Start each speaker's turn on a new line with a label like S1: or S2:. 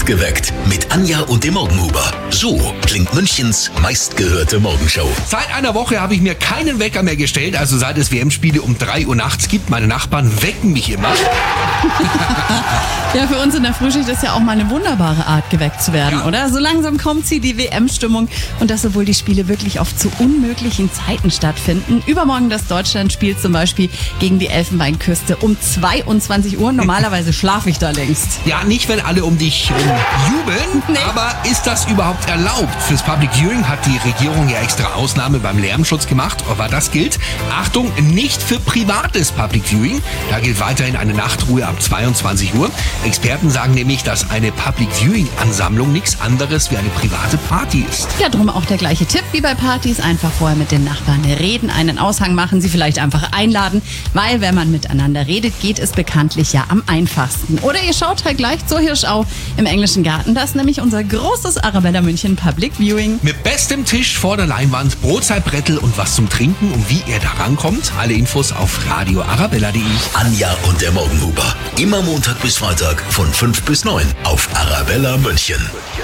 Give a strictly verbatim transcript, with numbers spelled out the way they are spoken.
S1: Geweckt mit Anja und dem Morgenhuber. So klingt Münchens meistgehörte Morgenshow.
S2: Seit einer Woche habe ich mir keinen Wecker mehr gestellt, also seit es W M-Spiele um drei Uhr nachts gibt. Meine Nachbarn wecken mich immer.
S3: Ja, für uns in der Frühschicht ist ja auch mal eine wunderbare Art, geweckt zu werden,
S2: Ja.
S3: oder? So langsam kommt sie, die W M-Stimmung. Und das, obwohl die Spiele wirklich oft zu unmöglichen Zeiten stattfinden. Übermorgen das Deutschland-Spiel zum Beispiel gegen die Elfenbeinküste um zweiundzwanzig Uhr. Normalerweise schlafe ich da längst.
S2: Ja, nicht, wenn alle um dich rum jubeln,
S3: Nee.
S2: aber ist das überhaupt erlaubt? Fürs Public Viewing hat die Regierung ja extra Ausnahme beim Lärmschutz gemacht, aber das gilt, Achtung, nicht für privates Public Viewing. Da gilt weiterhin eine Nachtruhe ab zweiundzwanzig Uhr. Experten sagen nämlich, dass eine Public Viewing Ansammlung nichts anderes wie eine private Party ist.
S3: Ja, drum auch der gleiche Tipp wie bei Partys. Einfach vorher mit den Nachbarn reden, einen Aushang machen, sie vielleicht einfach einladen. Weil wenn man miteinander redet, geht es bekanntlich ja am einfachsten. Oder ihr schaut halt gleich zur Hirschau im Englischen Garten. Das ist nämlich unser großes Arabella München Public Viewing.
S2: Mit bestem Tisch vor der Leinwand, Brotzeitbrettel und was zum Trinken und wie ihr da rankommt. Alle Infos auf radio arabella punkt de.
S1: Anja und der Morgenhuber. Immer Montag bis Freitag von fünf bis neun auf Arabella München.